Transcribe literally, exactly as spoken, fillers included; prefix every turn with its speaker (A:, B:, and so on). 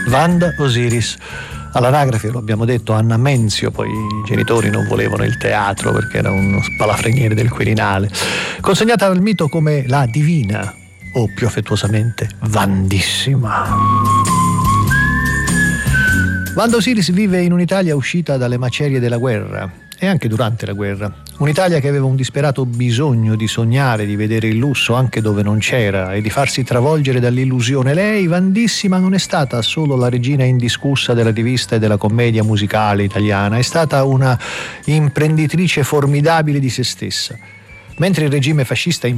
A: Wanda Osiris. All'anagrafe, lo abbiamo detto, Anna Menzio, poi i genitori non volevano il teatro perché era uno spalafreniere del Quirinale. Consegnata al mito come la divina, o più affettuosamente Vandissima. Wanda Osiris vive in un'Italia uscita dalle macerie della guerra e anche durante la guerra. Un'Italia che aveva un disperato bisogno di sognare, di vedere il lusso anche dove non c'era e di farsi travolgere dall'illusione. Lei, Vandissima, non è stata solo la regina indiscussa della rivista e della commedia musicale italiana, è stata una imprenditrice formidabile di se stessa. Mentre il regime fascista